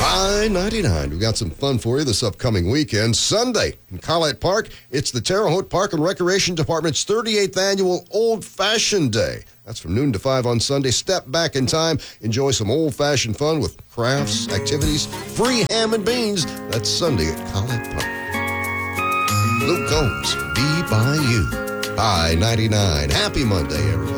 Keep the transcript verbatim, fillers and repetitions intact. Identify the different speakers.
Speaker 1: I ninety-nine. We've got some fun for you this upcoming weekend. Sunday in Collette Park, it's the Terre Haute Park and Recreation Department's thirty-eighth annual Old Fashioned Day. That's from noon to five on Sunday. Step back in time. Enjoy some old-fashioned fun with crafts, activities, free ham and beans. That's Sunday at Collette Park. Luke Combs, Be By You. I ninety-nine. Happy Monday, everybody.